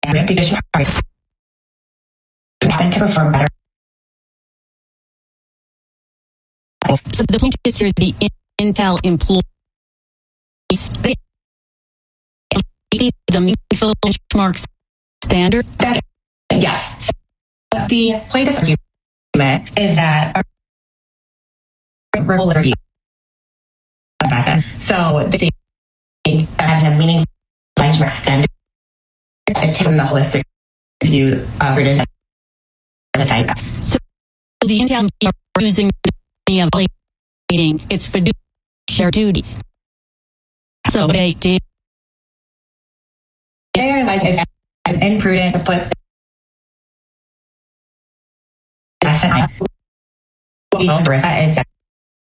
because you happen to perform better. So the point is here, the Intel employees, the meaningful benchmark standard? Yes. The plaintiff's argument is that a review. So they think that having a meaningful benchmark standard from the holistic view of the type. So the Intel are using its fiduciary duty. So they did. They are alleged as imprudent to put that is